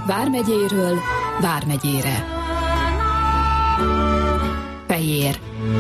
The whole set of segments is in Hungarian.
Vármegyéről Vármegyére. Fejér.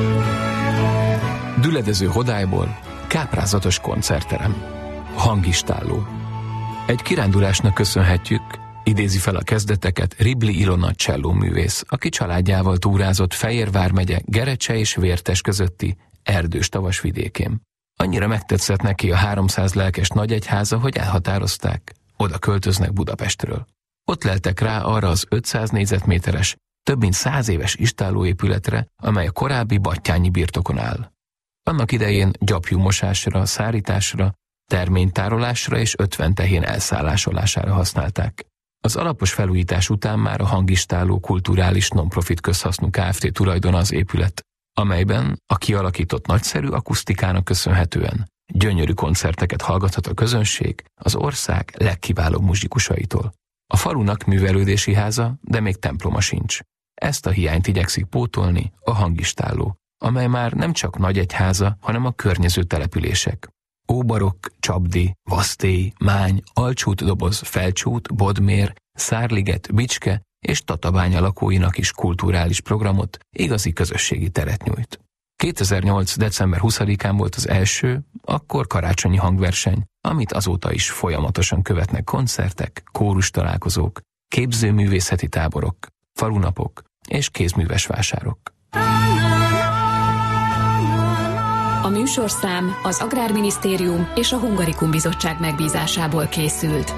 Düledező hodályból káprázatos koncertterem. Hangistálló. Egy kirándulásnak köszönhetjük, idézi fel a kezdeteket Ribli Ilona csellóművész, aki családjával túrázott Fejér vármegye Gerecse és Vértes közötti erdős tavas vidékén. Annyira megtetszett neki a 300 lelkes nagyegyháza, hogy elhatározták, oda költöznek Budapestről. Ott leltek rá arra az 500 négyzetméteres, több mint 100 éves istállóépületre, amely a korábbi Battyányi birtokon áll. Annak idején gyapjúmosásra, szárításra, terménytárolásra és 50 tehén elszállásolására használták. Az alapos felújítás után már a Hangistálló kulturális non-profit közhasznú Kft. Tulajdona az épület, amelyben a kialakított nagyszerű akusztikának köszönhetően gyönyörű koncerteket hallgathat a közönség az ország legkiválóbb muzsikusaitól. A falunak művelődési háza, de még temploma sincs. Ezt a hiányt igyekszik pótolni a Hangistálló, amely már nem csak nagyegyháza, hanem a környező települések. Óbarokk, Csapdi, Vasztély, Mány, Alcsút-doboz, Felcsút, Bodmér, Szárliget, Bicske és Tatabánya lakóinak is kulturális programot, igazi közösségi teret nyújt. 2008. december 20-án volt az első, akkor karácsonyi hangverseny, amit azóta is folyamatosan követnek koncertek, kórustalálkozók, képzőművészeti táborok, falunapok és kézműves vásárok. A műsorszám az Agrárminisztérium és a Hungarikum Bizottság megbízásából készült.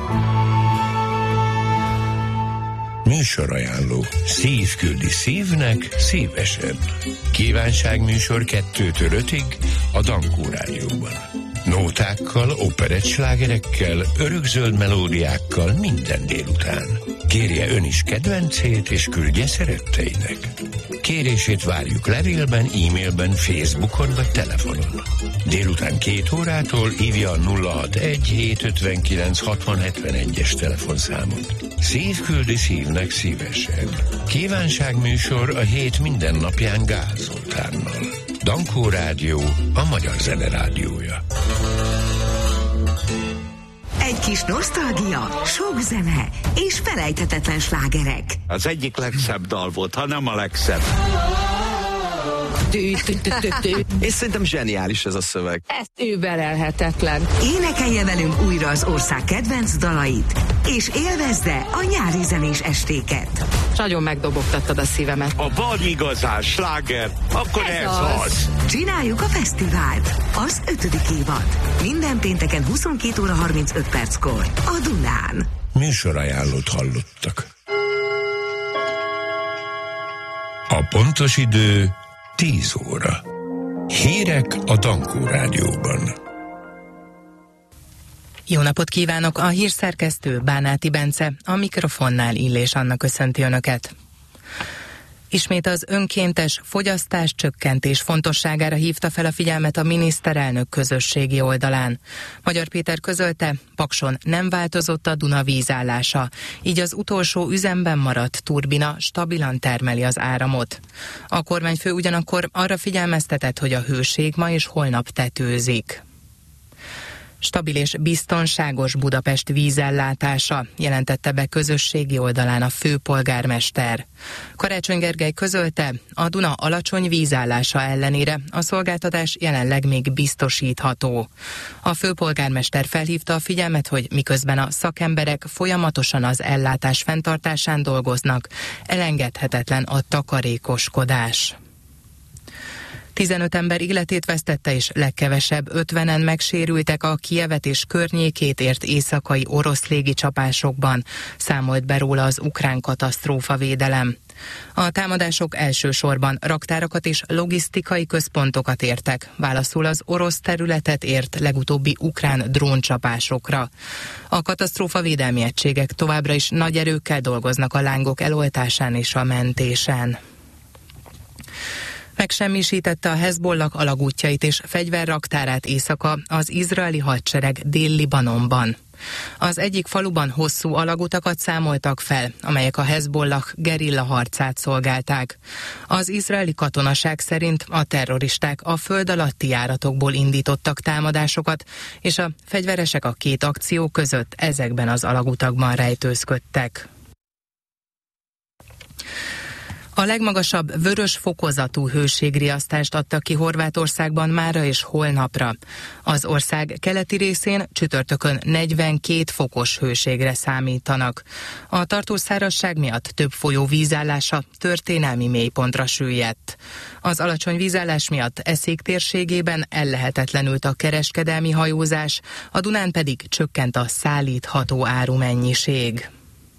Műsorajánló. Szív küldi szívnek szívesen. Kívánságműsor 2-től 5-ig a Dankó Rádióban. Nótákkal, operettslágerekkel, örökzöld melódiákkal minden délután. Kérje ön is kedvencét, és küldje szeretteinek. Kérését várjuk levélben, e-mailben, Facebookon vagy telefonon. Délután 2 órától hívja a 061 759 6071-es telefonszámot. Szív küldi szívnek szívesen. Kívánságműsor a hét minden napján Gál Zoltánnal. Dankó Rádió, a magyar zene rádiója. Egy kis nosztalgia, sok zene és felejthetetlen slágerek. Az egyik legszebb dal volt, ha nem a legszebb. És szerintem zseniális ez a szöveg. Ez überelhetetlen. Énekelje velünk újra az ország kedvenc dalait, és élvezze a nyári zenés estéket. Nagyon megdobogtattad a szívemet. A van igazán sláger, akkor ez az. Csináljuk a fesztivált, az 5. évad. Minden pénteken 22 óra 35 perckor a Dunán. Műsorajánlót hallottak. A pontos idő 10 óra. Hírek a Dankó Rádióban. Jó napot kívánok! A hírszerkesztő Bánáti Bence, a mikrofonnál Illés Anna köszönti Önöket. Ismét az önkéntes fogyasztás csökkentés fontosságára hívta fel a figyelmet a miniszterelnök közösségi oldalán. Magyar Péter közölte, Pakson nem változott a Duna vízállása, így az utolsó üzemben maradt turbina stabilan termeli az áramot. A kormányfő ugyanakkor arra figyelmeztetett, hogy a hőség ma és holnap tetőzik. Stabil és biztonságos Budapest vízellátása, jelentette be közösségi oldalán a főpolgármester. Karácsony Gergely közölte, a Duna alacsony vízállása ellenére a szolgáltatás jelenleg még biztosítható. A főpolgármester felhívta a figyelmet, hogy miközben a szakemberek folyamatosan az ellátás fenntartásán dolgoznak, elengedhetetlen a takarékoskodás. 15 ember életét vesztette és legkevesebb 50-en megsérültek a Kijevet és környékét ért éjszakai orosz légicsapásokban, számolt be róla az ukrán katasztrófavédelem. A támadások elsősorban raktárakat és logisztikai központokat értek, válaszul az orosz területet ért legutóbbi ukrán dróncsapásokra. A katasztrófavédelmi egységek továbbra is nagy erőkkel dolgoznak a lángok eloltásán és a mentésen. Megsemmisítette a Hezbollah alagútjait és fegyverraktárát éjszaka az izraeli hadsereg Dél-Libanonban. Az egyik faluban hosszú alagutakat számoltak fel, amelyek a Hezbollah gerilla harcát szolgálták. Az izraeli katonaság szerint a terroristák a föld alatti járatokból indítottak támadásokat, és a fegyveresek a két akció között ezekben az alagutakban rejtőzködtek. A legmagasabb vörös fokozatú hőségriasztást adtak ki Horvátországban mára és holnapra. Az ország keleti részén csütörtökön 42 fokos hőségre számítanak. A tartós szárazság miatt több folyó vízállása történelmi mélypontra süllyedt. Az alacsony vízállás miatt Eszék térségében ellehetetlenült a kereskedelmi hajózás, a Dunán pedig csökkent a szállítható árumennyiség.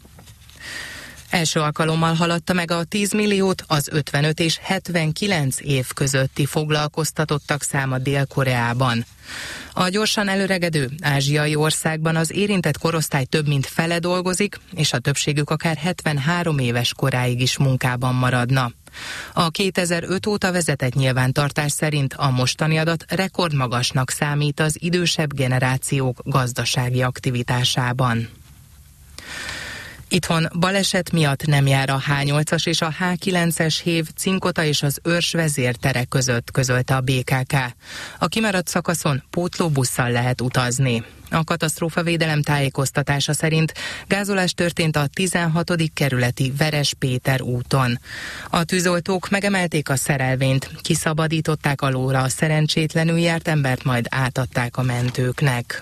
Első alkalommal haladta meg a 10 milliót az 55 és 79 év közötti foglalkoztatottak száma Dél-Koreában. A gyorsan előregedő ázsiai országban az érintett korosztály több mint fele dolgozik, és a többségük akár 73 éves koráig is munkában maradna. A 2005 óta vezetett nyilvántartás szerint a mostani adat rekordmagasnak számít az idősebb generációk gazdasági aktivitásában. Itthon baleset miatt nem jár a H8-as és a H9-es hév Cinkota és az Őrs vezértere között, közölte a BKK. A kimaradt szakaszon pótlóbusszal lehet utazni. A katasztrófavédelem tájékoztatása szerint gázolás történt a 16. kerületi Veres Péter úton. A tűzoltók megemelték a szerelvényt, kiszabadították alóla a szerencsétlenül járt embert, majd átadták a mentőknek.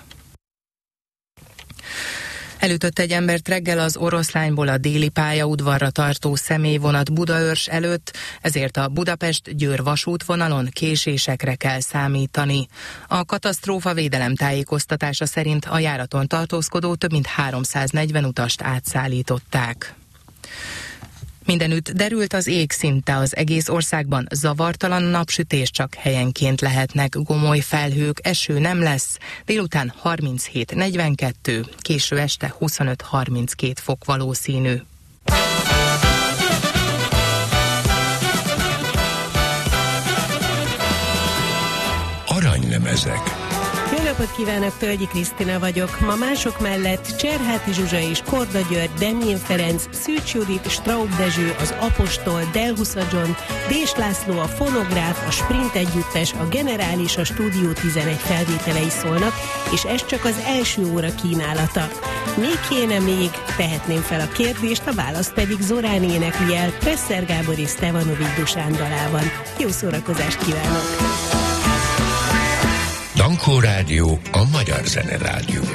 Elütött egy embert reggel az Oroszlányból a déli pályaudvarra tartó személyvonat Budaörs előtt, ezért a Budapest-Győr vasútvonalon késésekre kell számítani. A katasztrófavédelem tájékoztatása szerint a járaton tartózkodó több mint 340 utast átszállították. Mindenütt derült az ég, szinte az egész országban zavartalan napsütés, csak helyenként lehetnek gomoly felhők, eső nem lesz, délután 37-42, késő este 25-32 fok valószínű. Aranylemezek. Jó napot kívánok, Tölgyi Krisztina vagyok. Ma mások mellett Cserháti Zsuzsa és Korda György, Demjén Ferenc, Szűcs Judit, Straub Dezső, az Apostol, Delhusza John, Dés László, a Fonográf, a Sprint együttes, a Generális, a Stúdió 11 felvételei szólnak, és ez csak az első óra kínálata. Még kéne még, tehetném fel a kérdést, a választ pedig Zorán énekli el Presser Gábor és Stevanovic Dusán dalában. Jó szórakozást kívánok! Dankó Rádió, a magyar zene rádiója.